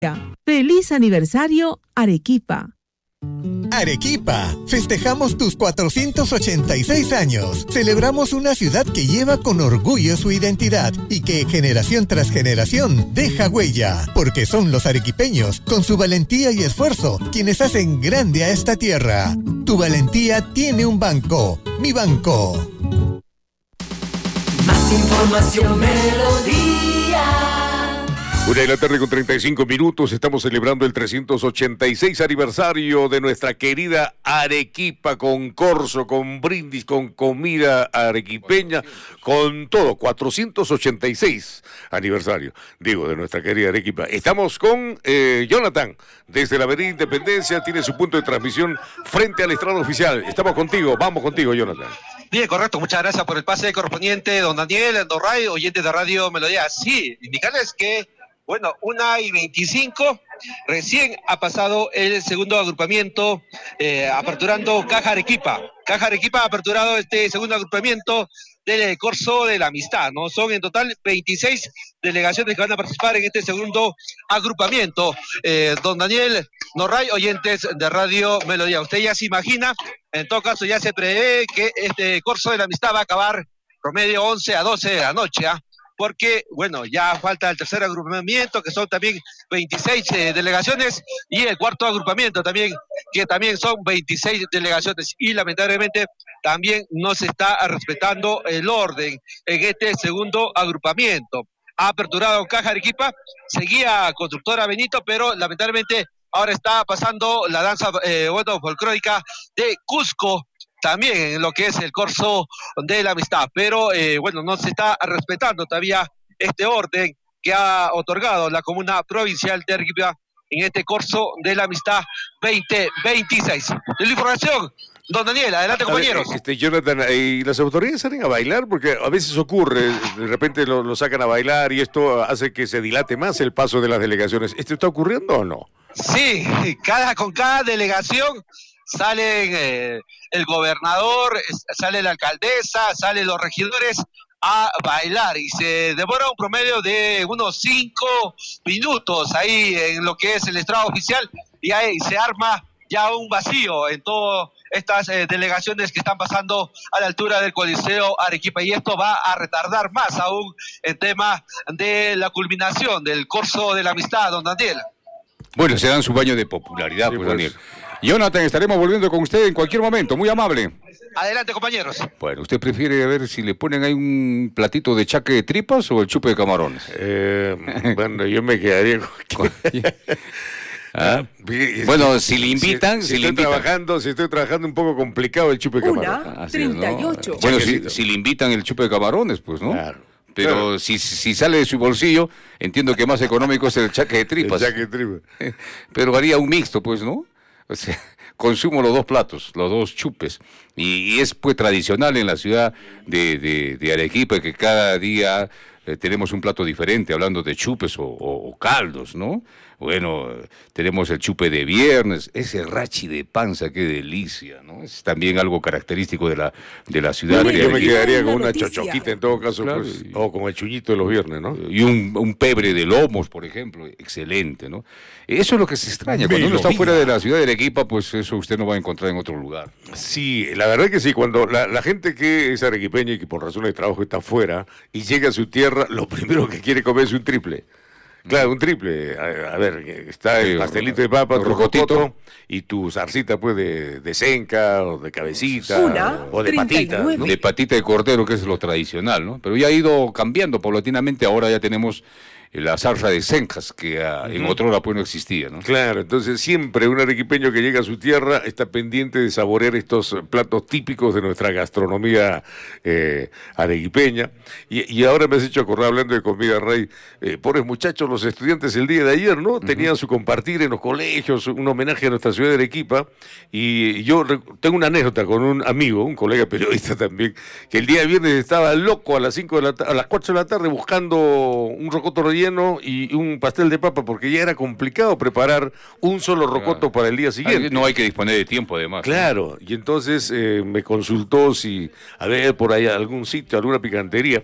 ¡Feliz aniversario, Arequipa! Arequipa, festejamos tus 486 años. Celebramos una ciudad que lleva con orgullo su identidad y que generación tras generación deja huella, porque son los arequipeños, con su valentía y esfuerzo, quienes hacen grande a esta tierra. Tu valentía tiene un banco, Mi Banco. Más información, Melodía. 1:35 p.m. Estamos celebrando el 386 aniversario de nuestra querida Arequipa, con corso, con brindis, con comida arequipeña, con todo. 486 aniversario, digo, de nuestra querida Arequipa. Estamos con Jonathan, desde la Avenida Independencia, tiene su punto de transmisión frente al estrado oficial. Estamos contigo, vamos contigo, Jonathan. Bien, correcto, muchas gracias por el pase correspondiente, don Daniel, don Ray, oyentes de Radio Melodía. Sí, indicarles que, bueno, 1:25, recién ha pasado el segundo agrupamiento, aperturando Caja Arequipa. Caja Arequipa ha aperturado este segundo agrupamiento del Corso de la Amistad, ¿no? Son en total 26 delegaciones que van a participar en este segundo agrupamiento. Don Daniel Norray, oyentes de Radio Melodía, usted ya se imagina, en todo caso ya se prevé que este Corso de la Amistad va a acabar promedio 11 a 12 de la noche, porque, bueno, ya falta el tercer agrupamiento, que son también 26 delegaciones, y el cuarto agrupamiento también, que también son 26 delegaciones, y lamentablemente también no se está respetando el orden en este segundo agrupamiento. Ha aperturado Caja Arequipa, seguía Constructora Benito, pero lamentablemente ahora está pasando la danza folclórica de Cusco, también en lo que es el Corso de la Amistad, pero bueno, no se está respetando todavía este orden que ha otorgado la Comuna Provincial de Arequipa en este Corso de la Amistad 2026. De la información, don Daniel, adelante, compañeros. Jonathan, ¿y las autoridades salen a bailar? Porque a veces ocurre, de repente lo sacan a bailar y esto hace que se dilate más el paso de las delegaciones. ¿Esto está ocurriendo o no? Sí, con cada delegación salen el gobernador, sale la alcaldesa, salen los regidores a bailar, y se demora un promedio de unos 5 minutos ahí en lo que es el estrado oficial, y ahí se arma ya un vacío en todas estas delegaciones que están pasando a la altura del Coliseo Arequipa, y esto va a retardar más aún el tema de la culminación del Corso de la Amistad, don Daniel. Bueno, se dan su baño de popularidad, sí, pues, Daniel. Jonathan, estaremos volviendo con usted en cualquier momento, muy amable. Adelante, compañeros. Bueno, ¿usted prefiere ver si le ponen ahí un platito de chaque de tripas o el chupe de camarones? Bueno, yo me quedaría con... Bueno, si le invitan... Si estoy trabajando un poco complicado el chupe de camarones. 1:38. ¿No? Bueno, si le invitan el chupe de camarones, pues, ¿no? Claro. Pero claro, si sale de su bolsillo, entiendo que más económico es el chaque de tripas. El chaque de tripas. Pero haría un mixto, pues, ¿no? O sea, consumo los dos platos, los dos chupes. Y es pues tradicional en la ciudad de Arequipa que cada día tenemos un plato diferente, hablando de chupes o caldos, ¿no? Bueno, tenemos el chupe de viernes, ese rachi de panza, qué delicia, ¿no? Es también algo característico de la ciudad. Yo me quedaría con una chochoquita en todo caso, claro, pues, o con el chuñito de los viernes, ¿no? Y un pebre de lomos, por ejemplo, excelente, ¿no? Eso es lo que se extraña. Cuando uno está fuera de la ciudad de Arequipa, pues eso usted no va a encontrar en otro lugar. Sí, la verdad que sí, cuando la gente que es arequipeña y que por razones de trabajo está fuera y llega a su tierra, lo primero que quiere comer es un triple. Claro, un triple. A ver, está el pastelito de papa, tu rocoto y tu zarcita pues de senca o de cabecita o de patita, ¿no? De patita de cordero, que es lo tradicional, ¿no? Pero ya ha ido cambiando paulatinamente. Ahora ya tenemos la zarza de senjas, que en otra hora pues no existía, ¿no? Claro, entonces siempre un arequipeño que llega a su tierra está pendiente de saborear estos platos típicos de nuestra gastronomía arequipeña. Y ahora me has hecho acordar, hablando de comida, Rey, pobres muchachos, los estudiantes el día de ayer, ¿no? Tenían su compartir en los colegios, un homenaje a nuestra ciudad de Arequipa, y yo tengo una anécdota con un amigo, un colega periodista también, que el día de viernes estaba loco a las 4 de la tarde buscando un rocoto relleno y un pastel de papa, porque ya era complicado preparar un solo rocoto para el día siguiente. No hay que disponer de tiempo, además. Claro, y entonces me consultó si había por ahí algún sitio, alguna picantería.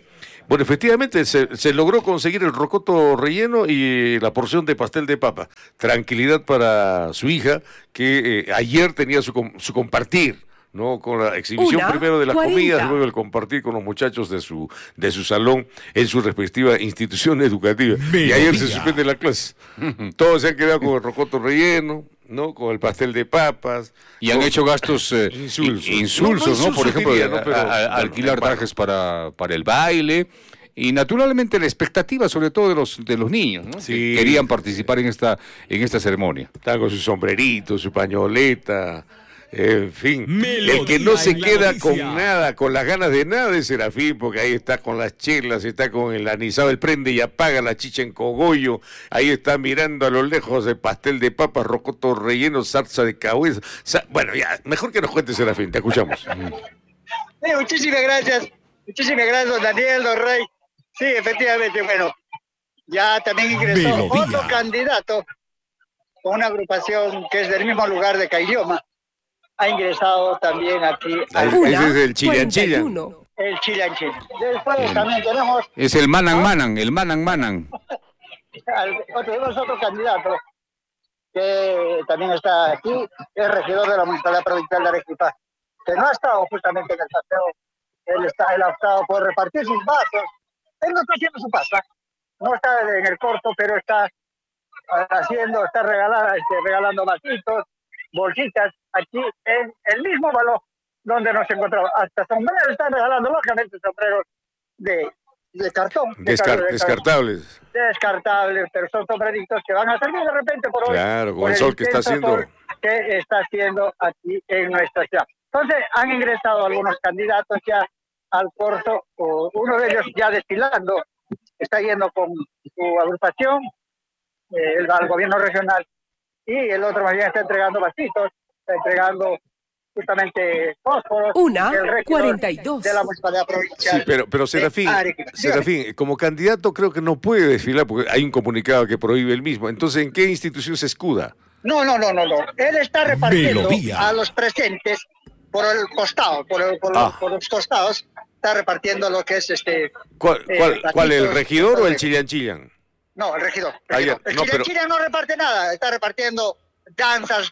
Bueno, efectivamente se logró conseguir el rocoto relleno y la porción de pastel de papa. Tranquilidad para su hija, que ayer tenía su compartir, ¿no? Con la exhibición primero de las 1:40. comidas, luego el compartir con los muchachos de su salón en su respectiva institución educativa. Y ayer se suspende la clase. Todos se han quedado con el rocoto relleno, ¿no? Con el pastel de papas. Y han hecho gastos insulsos, ¿no? Por ejemplo, diría, ¿no? Pero, alquilar trajes para el baile. Y naturalmente la expectativa, sobre todo de los niños, ¿no? Sí. Que querían participar en esta ceremonia. Están con su sombrerito, su pañoleta, en fin. Melodía El que no se en la queda noticia. con nada, con las ganas de nada es Serafín, porque ahí está con las chelas, está con el anisado, él prende y apaga la chicha en cogollo, ahí está mirando a lo lejos el pastel de papas, rocoto relleno, salsa de cabeza. Bueno, ya, mejor que nos cuente Serafín, te escuchamos. Sí, muchísimas gracias, don Daniel, don Rey. Sí, efectivamente, bueno, ya también ingresó Melodía. otro candidato con una agrupación que es del mismo lugar de Caylloma. Ha ingresado también aquí Ese es el Chillan Chillan. 1:41. el Chilanchín. Después también tenemos Es el Manan Manan. otro candidato que también está aquí, es regidor de la Municipalidad Provincial de Arequipa, que no ha estado justamente en el paseo. Él ha optado por repartir sus vasos. Él no está haciendo su pasta, no está en el corto, pero está regalando vasitos, bolsitas, aquí en el mismo valor donde nos encontramos. Hasta sombreros están regalando, lógicamente, sombreros de cartón. Descartables. Descartables, pero son sombreritos que van a servir de repente por hoy. Claro, con por el sol que está intenso haciendo. sol que está haciendo aquí en nuestra ciudad. Entonces, han ingresado algunos candidatos ya al corso, uno de ellos ya desfilando, está yendo con su agrupación, al gobierno regional, y el otro más bien está entregando vasitos, está entregando justamente fósforos. el regidor 1:42. de la Municipalidad Provincial. Sí, pero Serafín, como candidato creo que no puede desfilar porque hay un comunicado que prohíbe el mismo. Entonces, ¿en qué institución se escuda? No. Él está repartiendo Melodía. a los presentes por el costado, por los costados, está repartiendo lo que es ¿Cuál, el vasitos, regidor o el Chillan Chillan? No, el regidor. Ah, ya. El No, pero- Chile no reparte nada, está repartiendo danzas,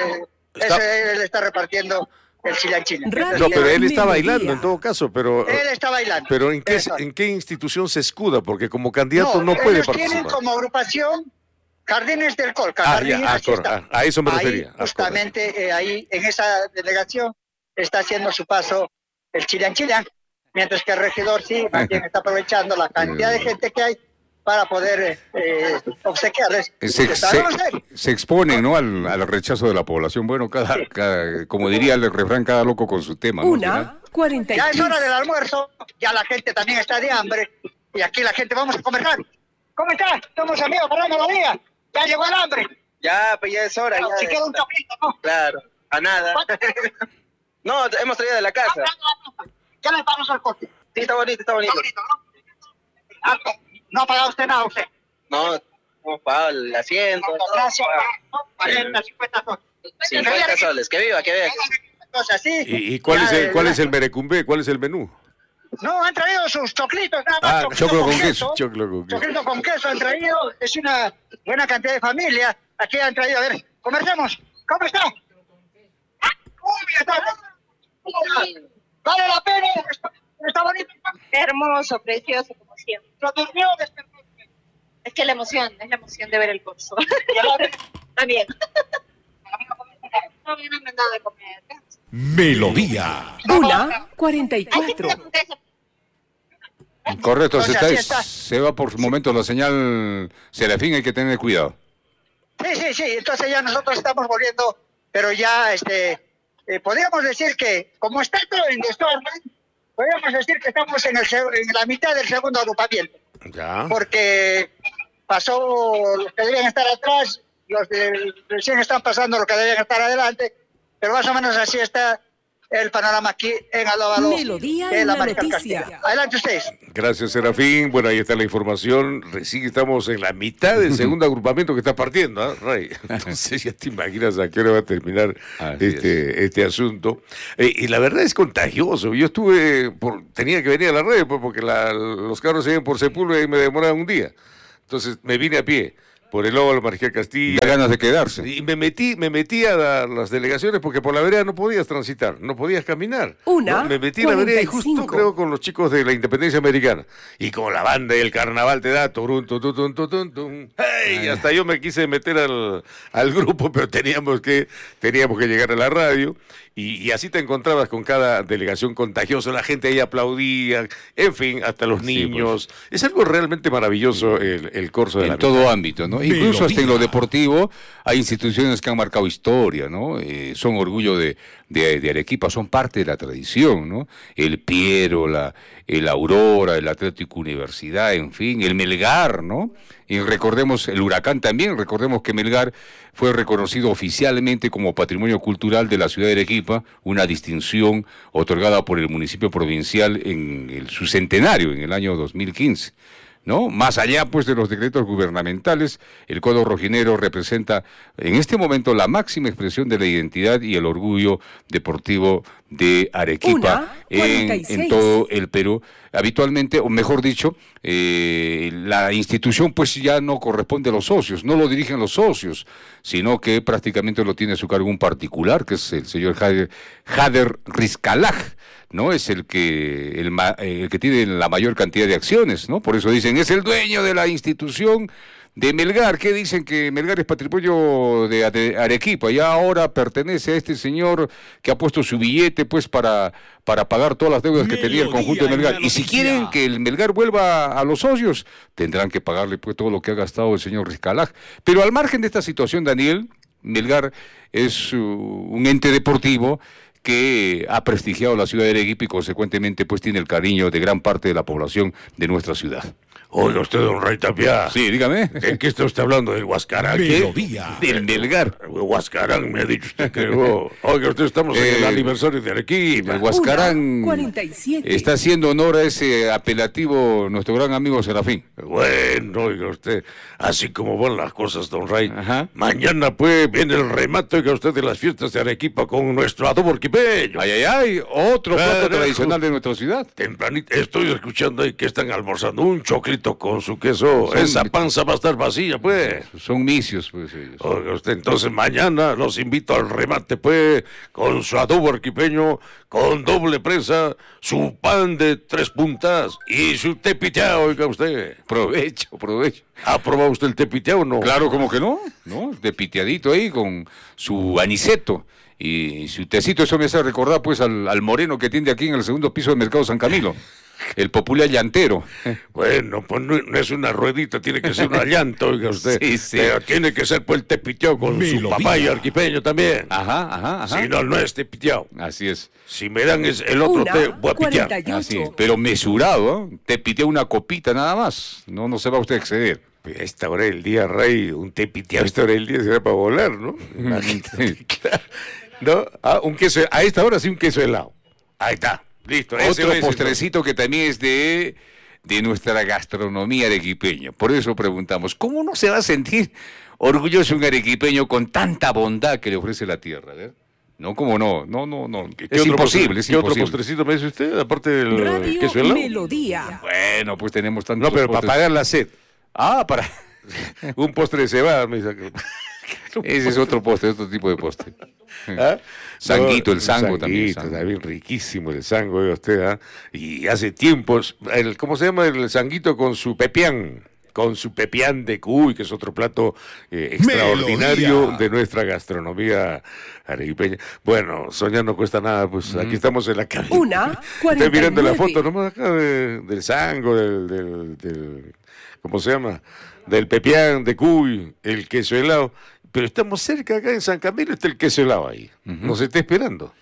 él está repartiendo el Chilanchina. Radio No, pero él está Melodía. bailando en todo caso, pero Él está bailando. pero ¿en Eso. qué institución se escuda? Porque como candidato no puede ellos participar. tienen como agrupación Jardines del Colca. Ah, Jardines, ya, aquí está. a eso me Ahí, refería. justamente ahí, en esa delegación, está haciendo su paso el Chilan, mientras que el regidor sí, más bien está aprovechando la cantidad de gente que hay para poder obsequiarles. Se exponen, ¿no? al rechazo de la población. Bueno, como diría el refrán, cada loco con su tema, ¿no? Al final. 1:43. Ya es hora del almuerzo, ya la gente también está de hambre, y aquí la gente vamos a comer. ¿Cómo estás? Somos amigos para la melodía. Ya llegó el hambre. Ya, pues ya es hora. Ya Si queda un choquito, ¿no? Claro, a nada. No, hemos traído de la casa. ¿Qué le pagamos al coche? Sí, está bonito, está bonito. Está bonito, ¿no? Ah, no ha pagado usted nada, usted. No, hemos pagado el asiento. Gracias. 40, 50 soles. 50 soles, que viva, que vea. Entonces, así. ¿Y cuál es el merecumbe? ¿Cuál es el menú? No, han traído sus choclitos, nada más. Ah, choclo con queso. Choclo con queso. Choclito con queso han traído. Es una buena cantidad de familia. Aquí han traído, a ver, conversemos. ¿Cómo está? Uy, está. Vale la pena. Está bonito. Hermoso, precioso, como siempre. Lo durmió, despertó. Es que es la emoción de ver el curso. Y el hombre, También. No viene mandado de comer. Melodía. 1:44. Correcto, Entonces, así está. se va por momentos la señal Serafín, hay que tener cuidado. Sí. Entonces ya nosotros estamos volviendo, pero ya podríamos decir que, como está todo en desorden, podríamos decir que estamos en la mitad del segundo agrupamiento. Ya. Porque pasó los que debían estar atrás, los de recién están pasando los que debían estar adelante, pero más o menos así está el panorama aquí en Alovalo Melodía de en la la Mariscal noticia. Castilla. Adelante ustedes. Gracias, Serafín. Bueno, ahí está la información. Recién estamos en la mitad del segundo agrupamiento que está partiendo, ¿eh, Ray? Entonces ya te imaginas a qué hora va a terminar este asunto. Y la verdad es contagioso. Yo tenía que venir a la red porque los carros se iban por Sepúlveda y me demoraban un día. Entonces me vine a pie por el óvalo Mariscal Castilla. Da ganas de quedarse. Y me metí a las delegaciones porque por la vereda no podías transitar, no podías caminar. Una, ¿no? Me metí en la vereda y 45. justo creo con los chicos de la Independencia Americana. Y con la banda y el carnaval te da turun, tutun, tutun, tutun, tutun. ¡Hey! Hasta yo me quise meter al grupo, pero teníamos que llegar a la radio. Y así te encontrabas con cada delegación contagiosa, la gente ahí aplaudía, en fin, hasta los niños. Pues, es algo realmente maravilloso el corso de la todo vida. ámbito, ¿no? Incluso hasta en lo deportivo hay instituciones que han marcado historia, ¿no? Son orgullo de Arequipa, son parte de la tradición, ¿no? El Piero, el Aurora, el Atlético Universidad, en fin, el Melgar, ¿no? Y recordemos, el Huracán también, recordemos que Melgar fue reconocido oficialmente como Patrimonio Cultural de la ciudad de Arequipa, una distinción otorgada por el municipio provincial en su centenario, en el año 2015. ¿No? Más allá pues de los decretos gubernamentales, el Codo Rojinero representa en este momento la máxima expresión de la identidad y el orgullo deportivo de Arequipa en todo el Perú. Habitualmente, o mejor dicho, la institución pues ya no corresponde a los socios, no lo dirigen los socios, sino que prácticamente lo tiene a su cargo un particular, que es el señor Jader Rizkalaj, ¿no? Es el que tiene la mayor cantidad de acciones, ¿no? Por eso dicen, es el dueño de la institución de Melgar. ¿Qué dicen? Que Melgar es patrimonio de Arequipa y ahora pertenece a este señor que ha puesto su billete pues para pagar todas las deudas que tenía el conjunto de Melgar. Y si quieren que el Melgar vuelva a los socios, tendrán que pagarle pues todo lo que ha gastado el señor Rizkalaj. Pero al margen de esta situación, Daniel, Melgar es un ente deportivo que ha prestigiado la ciudad de Arequipa y consecuentemente pues tiene el cariño de gran parte de la población de nuestra ciudad. Oiga usted, don Ray Tapia. Sí, dígame. ¿En qué está usted hablando? ¿Del Huascarán? Del Melgar. Huascarán, me ha dicho usted que... Oiga usted, estamos en el aniversario de Arequipa. El Huascarán 47. está haciendo honor a ese apelativo nuestro gran amigo Serafín. Bueno, oiga usted, así como van las cosas, don Ray. Ajá. Mañana pues viene el remate, oiga usted, de las fiestas de Arequipa con nuestro adobo orquipeño. Ay, otro plato tradicional de nuestra ciudad. Tempranito, estoy escuchando ahí que están almorzando un choclito con su queso. Esa panza va a estar vacía, pues. Son misios, pues, ellos. Oiga usted, entonces mañana los invito al remate, pues, con su adobo arquipeño, con doble presa, su pan de 3 puntas y su té piteado, oiga usted. Provecho. ¿Ha probado usted el té piteado o no? Claro, ¿cómo que no? ¿No? De piteadito ahí con su aniceto. Y su tecito, eso me hace recordar, pues, al moreno que tiende aquí en el segundo piso del Mercado San Camilo. El popular llantero. Bueno, pues no es una ruedita, tiene que ser una llanta, oiga usted. Sí. Pero tiene que ser pues el tepiteado con su papaya arquipeño también. Ajá. Si no, no es tepiteado. Así es. Si me dan el otro té, voy a pitear. Así es. Pero mesurado, ¿eh? Te piteo una copita nada más. No se va usted a exceder. A esta hora del día, Rey, un té piteado a esta hora del día será para volar, ¿no? Claro. ¿No? Un queso, a esta hora sí un queso helado. Ahí está. Listo, otro postrecito que también es de nuestra gastronomía arequipeña. Por eso preguntamos, ¿cómo no se va a sentir orgulloso un arequipeño con tanta bondad que le ofrece la tierra? No, ¿cómo no? No. Es imposible. ¿Qué otro postrecito me dice usted, aparte del queso helado? Melodía. Bueno, pues tenemos tantos No, pero postres. para pagar la sed. Para... un postre de cebada, me dice. Ese es otro postre, otro tipo de postre. Sanguito, el sango también. También riquísimo el sango, oiga usted, y hace tiempos, ¿cómo se llama el sanguito con su pepián? Con su pepián de cuy, que es otro plato extraordinario de nuestra gastronomía arequipeña. Bueno, soñar no cuesta nada, pues aquí estamos en la calle. 1:49. Estoy mirando la foto nomás acá del sango, del ¿cómo se llama? Del pepián de cuy, el queso helado. Pero estamos cerca acá en San Camilo, está el queso helado ahí. Nos está esperando.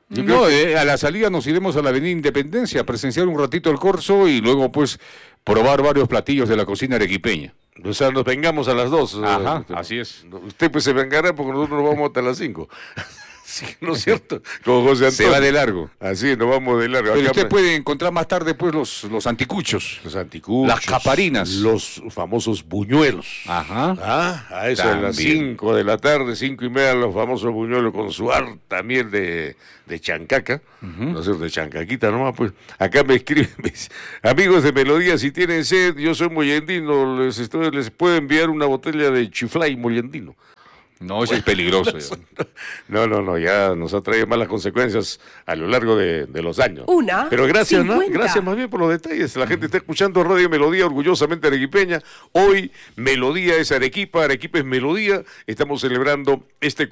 A la salida nos iremos a la Avenida Independencia a presenciar un ratito el corso y luego pues probar varios platillos de la cocina arequipeña. O sea, nos vengamos a las 2. Ajá, así es. Usted pues se vengará porque nosotros nos vamos hasta las 5. Sí, ¿no es cierto? Como José Antonio. Se va de largo. Así, nos vamos de largo. Pero Acá usted puede encontrar más tarde pues los anticuchos. Los anticuchos. Las caparinas. Los famosos buñuelos. Ajá. A eso de las 5 de la tarde, 5:30, los famosos buñuelos con su harta miel de chancaca. No sé, de chancaquita nomás, pues. Acá me escriben, me dice, amigos de Melodía, si tienen sed, yo soy mollendino, les puedo enviar una botella de chiflay mollendino. No, eso es peligroso. No, ya nos ha traído malas consecuencias a lo largo de los años. Pero 50. gracias más bien por los detalles. La gente está escuchando Radio Melodía, orgullosamente arequipeña. Hoy Melodía es Arequipa, Arequipa es Melodía. Estamos celebrando este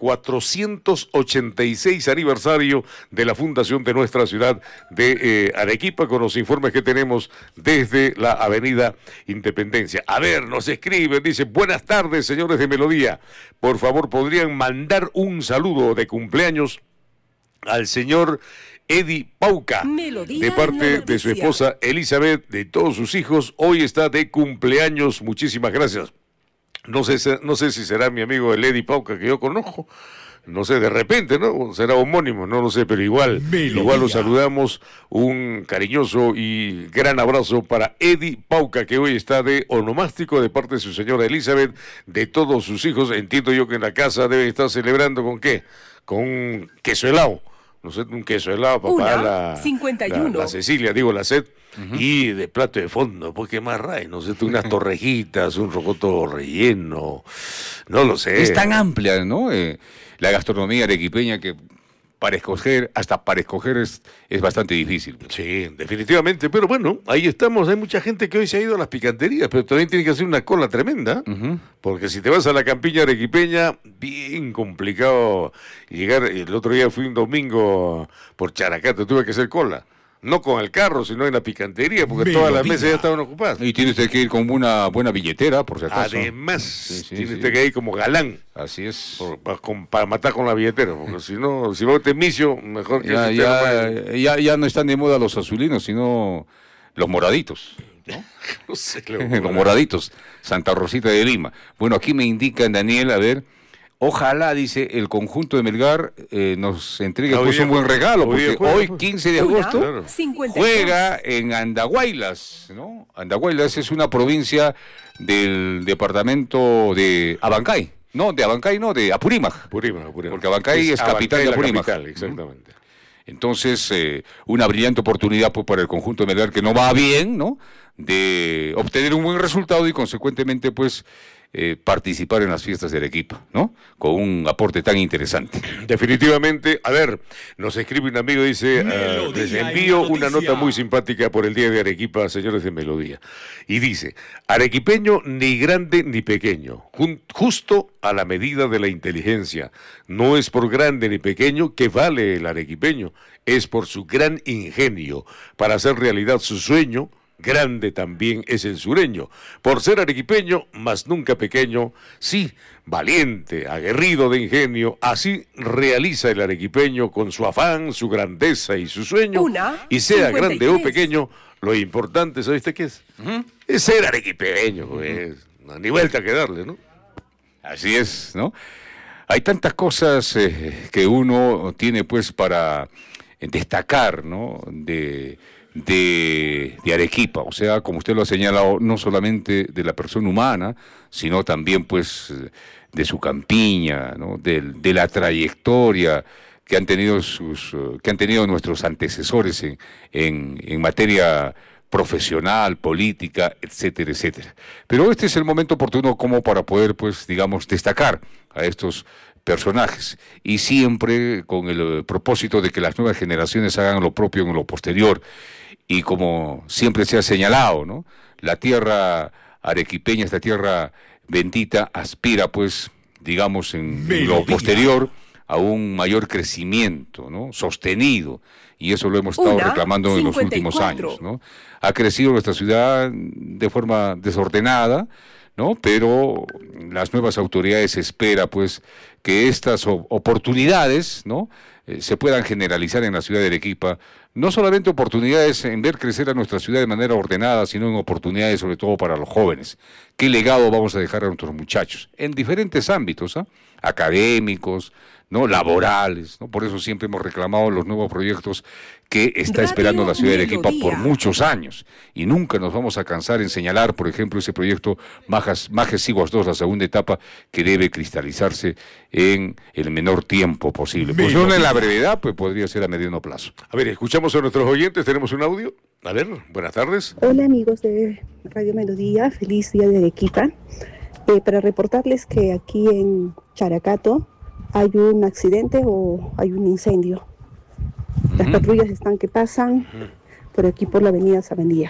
486 aniversario de la fundación de nuestra ciudad de Arequipa, con los informes que tenemos desde la Avenida Independencia. A ver, nos escriben, dice, buenas tardes, señores de Melodía. Por favor, podrían mandar un saludo de cumpleaños al señor Eddie Pauca, de parte de su esposa Elizabeth, de todos sus hijos. Hoy está de cumpleaños. Muchísimas gracias. No sé si será mi amigo el Eddie Pauca que yo conozco. No sé, de repente, ¿no? Será homónimo, no lo sé, pero igual lo saludamos. Un cariñoso y gran abrazo para Eddie Pauca, que hoy está de onomástico de parte de su señora Elizabeth, de todos sus hijos. Entiendo yo que en la casa deben estar celebrando ¿con qué? Con un queso helado. No sé, un queso helado para la Cecilia, digo, la Set. Y de plato de fondo, pues qué más rae, no sé, unas torrejitas, un rocoto relleno, no lo sé. Es tan amplia, ¿no? La gastronomía arequipeña que para escoger es bastante difícil. Sí, definitivamente, pero bueno, ahí estamos. Hay mucha gente que hoy se ha ido a las picanterías, pero también tiene que hacer una cola tremenda, porque si te vas a la campiña arequipeña, bien complicado llegar. El otro día fui un domingo por Characato, tuve que hacer cola. No con el carro, sino en la picantería, porque todas las mesas ya estaban ocupadas. Y tiene usted que ir con una buena billetera, por si acaso. Además, tiene usted que ir como galán. Así es. Para matar con la billetera, porque si no, si vos te micio, mejor que... Ya no están de moda los azulinos, sino los moraditos, ¿no? No sé, los moraditos, Santa Rosita de Lima. Bueno, aquí me indican, Daniel, a ver... Ojalá, dice, el conjunto de Melgar nos entregue pues un buen regalo, porque hoy, 15 de agosto, juega en Andahuaylas, ¿no? Andahuaylas es una provincia del departamento de Abancay. No, de Abancay no, de Apurímac. Porque Abancay es capital de Apurímac. Exactamente. Entonces, una brillante oportunidad pues, para el conjunto de Melgar, que no va bien, ¿no? De obtener un buen resultado y, consecuentemente, pues... participar en las fiestas de Arequipa, ¿no? Con un aporte tan interesante. Definitivamente. A ver, nos escribe un amigo, dice, les envío una nota muy simpática por el Día de Arequipa, señores de Melodía. Y dice, arequipeño ni grande ni pequeño, justo a la medida de la inteligencia. No es por grande ni pequeño que vale el arequipeño, es por su gran ingenio para hacer realidad su sueño. Grande también es el sureño, por ser arequipeño, mas nunca pequeño, sí, valiente, aguerrido de ingenio, así realiza el arequipeño con su afán, su grandeza y su sueño, y sea 53. Grande o pequeño, lo importante, ¿sabes qué es? Es ser arequipeño, pues, ni vuelta que darle, ¿no? Así es, ¿no? Hay tantas cosas que uno tiene, pues, para destacar, ¿no? De Arequipa, o sea, como usted lo ha señalado, no solamente de la persona humana, sino también pues de su campiña, ¿no? de la trayectoria que han tenido nuestros antecesores en materia profesional, política, etcétera, etcétera. Pero este es el momento oportuno como para poder, pues, digamos, destacar a estos personajes, y siempre con el propósito de que las nuevas generaciones hagan lo propio en lo posterior. Y como siempre se ha señalado, ¿no? La tierra arequipeña, esta tierra bendita, aspira, pues, digamos, en lo posterior a un mayor crecimiento, ¿no? Sostenido. Y eso lo hemos estado reclamando en los últimos años, ¿no? Ha crecido nuestra ciudad de forma desordenada, ¿no? Pero las nuevas autoridades esperan, pues, que estas oportunidades, ¿no? Se puedan generalizar en la ciudad de Arequipa, no solamente oportunidades en ver crecer a nuestra ciudad de manera ordenada, sino en oportunidades sobre todo para los jóvenes. ¿Qué legado vamos a dejar a nuestros muchachos? En diferentes ámbitos, académicos, ¿no? Laborales, ¿no? Por eso siempre hemos reclamado los nuevos proyectos que está Radio esperando la ciudad de Arequipa Melodía. por muchos años. Y nunca nos vamos a cansar en señalar, por ejemplo, ese proyecto Majes Siguas 2, la segunda etapa, que debe cristalizarse en el menor tiempo posible. Pues no en la brevedad, pues podría ser a mediano plazo. A ver, escuchamos a nuestros oyentes, tenemos un audio. A ver, buenas tardes. Hola amigos de Radio Melodía, feliz día de Arequipa. Para reportarles que aquí en Characato hay un accidente o hay un incendio. Las patrullas están que pasan por aquí por la avenida Sabandía.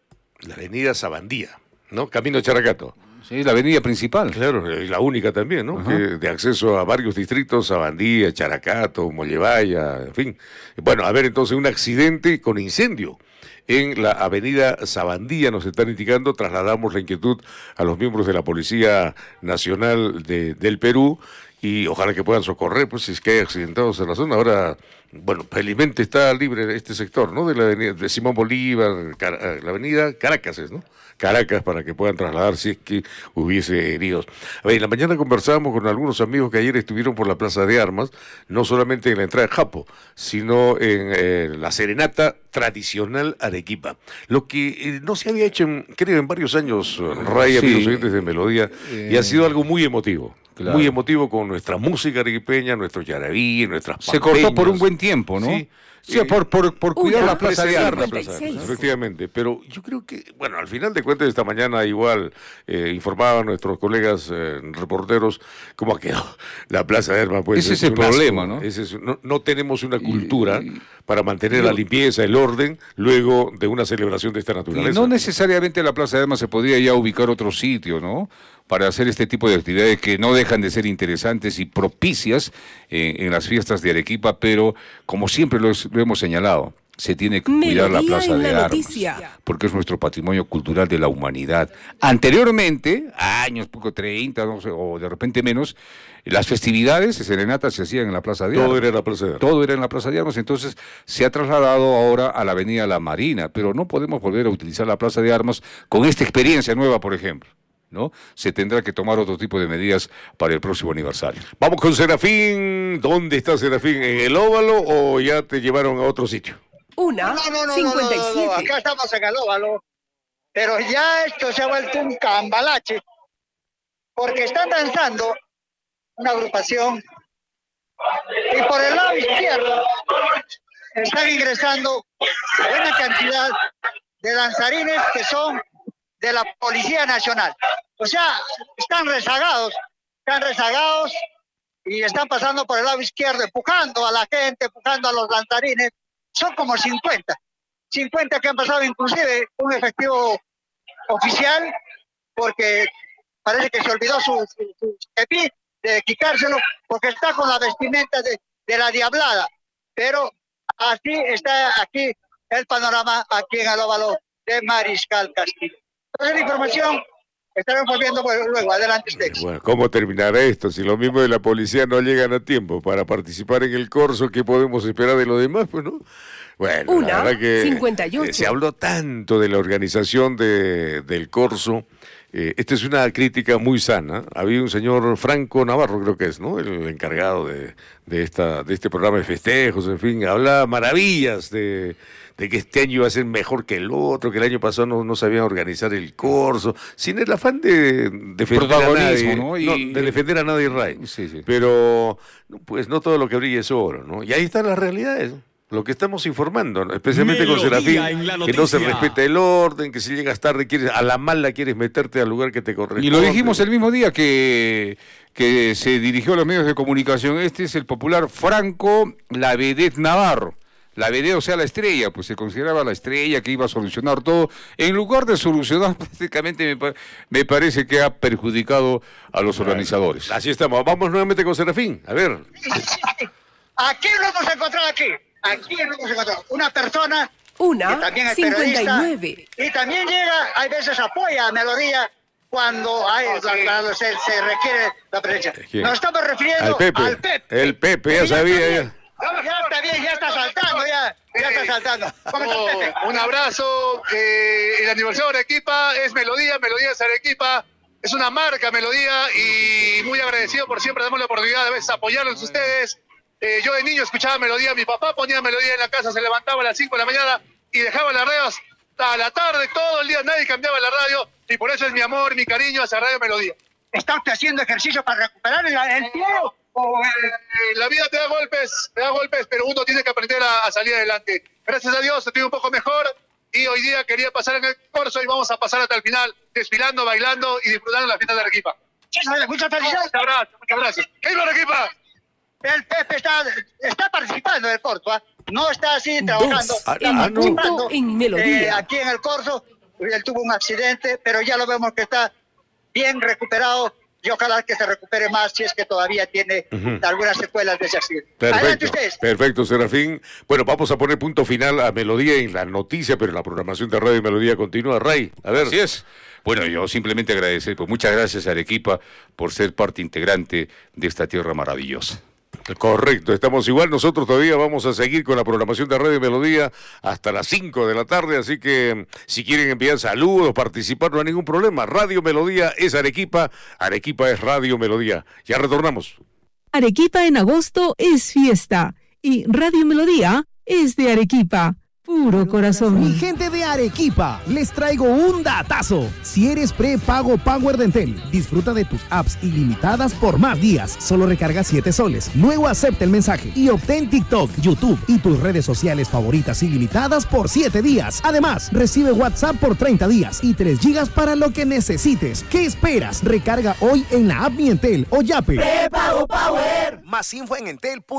La avenida Sabandía, ¿no? Camino a Characato. Sí, la avenida principal. Claro, y la única también, ¿no? Que de acceso a varios distritos, Sabandía, Characato, Mollevaya, en fin. Bueno, a ver, entonces un accidente con incendio en la avenida Sabandía, nos están indicando, trasladamos la inquietud a los miembros de la Policía Nacional del Perú y ojalá que puedan socorrer, pues si es que hay accidentados en la zona. Ahora, bueno, felizmente está libre este sector, ¿no? De la avenida de Simón Bolívar, la avenida Caracas, ¿no? Caracas, para que puedan trasladar si es que hubiese heridos. A ver, en la mañana conversábamos con algunos amigos que ayer estuvieron por la Plaza de Armas, no solamente en la entrada de Japo, sino en la serenata tradicional Arequipa. Lo que no se había hecho, creo, en varios años, Ray, amigos oyentes de Melodía, y ha sido algo muy emotivo. Claro. Muy emotivo con nuestra música arequipeña, nuestro yarabí, nuestras Se cortó por un buen tiempo, ¿no? Sí. Sí, por cuidar la Plaza de Armas. Efectivamente, pero yo creo que, bueno, al final de cuentas esta mañana igual informaban nuestros colegas reporteros cómo ha quedado la Plaza de Armas. Pues, ese es el problema, ¿no? No tenemos una cultura para mantener la limpieza, el orden, luego de una celebración de esta naturaleza. Y no necesariamente la Plaza de Armas se podría ya ubicar otro sitio, ¿no? Para hacer este tipo de actividades que no dejan de ser interesantes y propicias en las fiestas de Arequipa, pero como siempre lo hemos señalado, se tiene que cuidar la Plaza de Armas, porque es nuestro patrimonio cultural de la humanidad. Anteriormente, años, poco 30, no sé, o de repente menos, las festividades de serenatas se hacían en la Plaza de Armas. Todo era en la Plaza de Armas. Todo era en la Plaza de Armas, entonces se ha trasladado ahora a la Avenida La Marina, pero no podemos volver a utilizar la Plaza de Armas con esta experiencia nueva, por ejemplo, ¿no? Se tendrá que tomar otro tipo de medidas para el próximo aniversario. Vamos con Serafín. ¿Dónde está Serafín? ¿En el Óvalo o ya te llevaron a otro sitio? No, 57. Acá estamos en el Óvalo, pero ya esto se ha vuelto un cambalache, porque están danzando una agrupación y por el lado izquierdo están ingresando buena cantidad de danzarines que son de la Policía Nacional. O sea, están rezagados y están pasando por el lado izquierdo, empujando a la gente, empujando a los danzarines. Son como 50 que han pasado, inclusive un efectivo oficial, porque parece que se olvidó su EPI de quitárselo, porque está con la vestimenta de la diablada. Pero así está aquí el panorama aquí en el Óvalo de Mariscal Castillo. Entonces la información estaremos volviendo luego. Adelante usted. Bueno, ¿cómo terminará esto? Si los miembros de la policía no llegan a tiempo para participar en el corso, ¿qué podemos esperar de lo demás? Pues no. Bueno, la verdad que 58. Se habló tanto de la organización del corso. Esta es una crítica muy sana. Había un señor Franco Navarro, creo que es, ¿no? El encargado de este programa de festejos, en fin, hablaba maravillas de que este año iba a ser mejor que el otro, que el año pasado no sabían organizar el corso, sin el afán de defender a nadie, ¿no? De defender a nadie, Ray. Sí. Pero, pues no todo lo que brilla es oro, ¿no? Y ahí están las realidades, ¿no? Lo que estamos informando, ¿no? Especialmente con Serafín, que no se respeta el orden, que si llegas tarde a la mala quieres meterte al lugar que te corresponde. Y lo dijimos el mismo día que se dirigió a los medios de comunicación. Este es el popular Franco La Vedette Navarro. La vedette, o sea, la estrella, pues se consideraba la estrella que iba a solucionar todo. En lugar de solucionar, prácticamente me parece que ha perjudicado a los organizadores. Así estamos. Vamos nuevamente con Serafín. A ver. Aquí lo hemos encontrado Aquí lo hemos encontrado. Una persona que también es 59. periodista y también llega, hay veces apoya a Melodía cuando se requiere la presencia. Nos estamos refiriendo al Pepe. El Pepe, ya sabía. Ya está bien, ya está saltando, ya está saltando. ¿Cómo estás, Pepe? Un abrazo, el aniversario de Arequipa es Melodía es Arequipa. es una marca Melodía y muy agradecido por siempre darme la oportunidad de a veces apoyarlos ustedes. Yo de niño escuchaba Melodía, mi papá ponía Melodía en la casa, se levantaba a las 5 de la mañana y dejaba las radios hasta la tarde, todo el día, nadie cambiaba la radio y por eso es mi amor, mi cariño hacia Radio Melodía. ¿Está usted haciendo ejercicio para recuperar el pie? La vida te da golpes, pero uno tiene que aprender a salir adelante. Gracias a Dios estoy un poco mejor y hoy día quería pasar en el corso y vamos a pasar hasta el final, desfilando, bailando y disfrutando la fiesta de Arequipa. Muchas felicidades. Muchas gracias. ¡Que viva Arequipa! El Pepe está participando en el corso, ¿eh? No está así trabajando. En Melodía. Aquí en el corso, él tuvo un accidente, pero ya lo vemos que está bien recuperado y ojalá que se recupere más si es que todavía tiene algunas secuelas de ese accidente. Adelante ustedes. Perfecto, Serafín. Bueno, vamos a poner punto final a Melodía en la noticia, pero la programación de Radio Melodía continúa. Ray, a ver. Así es. Bueno, yo simplemente agradecer, pues muchas gracias a Arequipa por ser parte integrante de esta tierra maravillosa. Correcto, estamos igual, nosotros todavía vamos a seguir con la programación de Radio Melodía hasta las 5 de la tarde, así que si quieren enviar saludos, participar, no hay ningún problema. Radio Melodía es Arequipa, Arequipa es Radio Melodía. Ya retornamos. Arequipa en agosto es fiesta y Radio Melodía es de Arequipa. Puro corazón. Mi gente de Arequipa, les traigo un datazo. Si eres prepago Power de Entel, disfruta de tus apps ilimitadas por más días. Solo recarga 7 soles. Luego acepta el mensaje y obtén TikTok, YouTube y tus redes sociales favoritas ilimitadas por 7 días. Además, recibe WhatsApp por 30 días y 3 gigas para lo que necesites. ¿Qué esperas? Recarga hoy en la app Mi Entel o Yape. Prepago Power. Más info en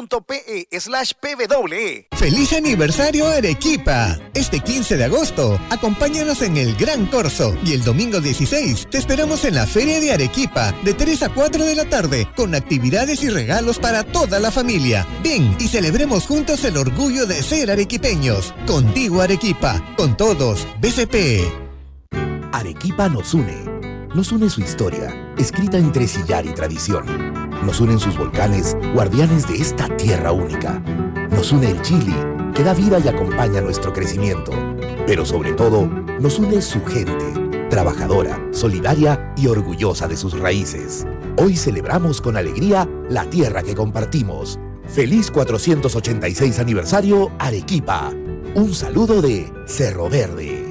entel.pe/pwe. ¡Feliz aniversario Arequipa! Este 15 de agosto, acompáñanos en el Gran Corso y el domingo 16 te esperamos en la Feria de Arequipa de 3 a 4 de la tarde con actividades y regalos para toda la familia. Ven y celebremos juntos el orgullo de ser arequipeños. Contigo Arequipa, con todos, BCP. Arequipa nos une su historia, escrita entre sillar y tradición. Nos unen sus volcanes, guardianes de esta tierra única. Nos une el Chili, que da vida y acompaña nuestro crecimiento. Pero sobre todo, nos une su gente, trabajadora, solidaria y orgullosa de sus raíces. Hoy celebramos con alegría la tierra que compartimos. ¡Feliz 486 aniversario Arequipa! Un saludo de Cerro Verde.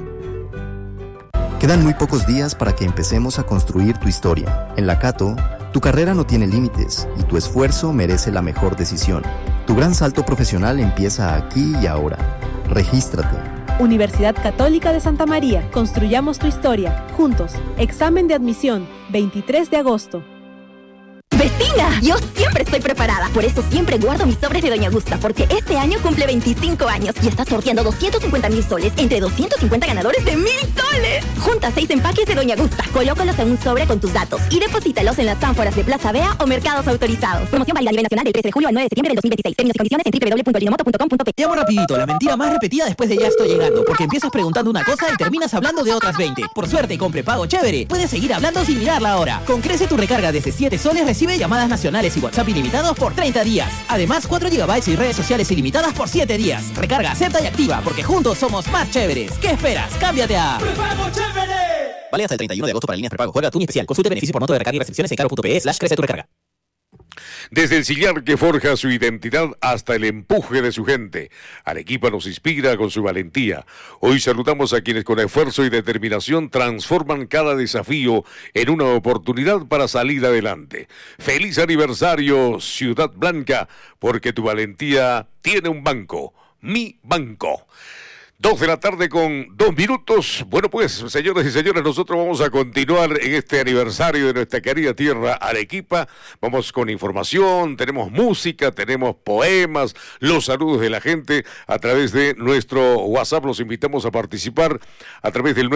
Quedan muy pocos días para que empecemos a construir tu historia. En la Cato, tu carrera no tiene límites y tu esfuerzo merece la mejor decisión. Tu gran salto profesional empieza aquí y ahora. Regístrate. Universidad Católica de Santa María. Construyamos tu historia. Juntos. Examen de admisión. 23 de agosto. ¡Vecina! Yo siempre estoy preparada. Por eso siempre guardo mis sobres de Doña Gusta, porque este año cumple 25 años y está sorteando 250,000 soles entre 250 ganadores de 1,000 soles. Junta 6 empaques de Doña Gusta, colócalos en un sobre con tus datos y deposítalos en las ánforas de Plaza Vea o mercados autorizados. Promoción válida a nivel nacional del 13 de julio al 9 de septiembre del 2026. Términos y condiciones en www.elinomoto.com.pe. Te llamo rapidito, la mentira más repetida después de ya estoy llegando, porque empiezas preguntando una cosa y terminas hablando de otras 20. Por suerte, con prepago chévere, puedes seguir hablando sin mirar la hora. Con Crece tu recarga desde 7 soles recibe llamadas nacionales y WhatsApp ilimitados por 30 días. Además, 4 GB y redes sociales ilimitadas por 7 días. Recarga, acepta y activa, porque juntos somos más chéveres. ¿Qué esperas? ¡Cámbiate a Prepago Chévere! Vale hasta el 31 de agosto para líneas prepago. Juega Tuni Especial. Consulte beneficios por monto de recarga y restricciones en caro.pe/crece tu recarga. Desde el sillar que forja su identidad hasta el empuje de su gente, Arequipa nos inspira con su valentía. Hoy saludamos a quienes con esfuerzo y determinación transforman cada desafío en una oportunidad para salir adelante. ¡Feliz aniversario, Ciudad Blanca! Porque tu valentía tiene un banco, Mi Banco. 2 de la tarde con 2 minutos. Bueno, pues, señores y señores, nosotros vamos a continuar en este aniversario de nuestra querida tierra Arequipa. Vamos con información, tenemos música, tenemos poemas, los saludos de la gente a través de nuestro WhatsApp. Los invitamos a participar a través del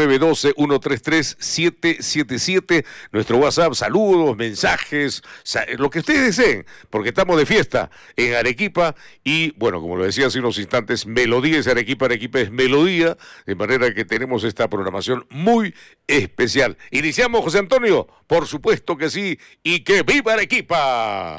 912-133-777. Nuestro WhatsApp, saludos, mensajes, lo que ustedes deseen, porque estamos de fiesta en Arequipa. Y, bueno, como lo decía hace unos instantes, Melodía es Arequipa, Arequipa es Melodía, de manera que tenemos esta programación muy especial. ¿Iniciamos, José Antonio? Por supuesto que sí, y que viva Arequipa.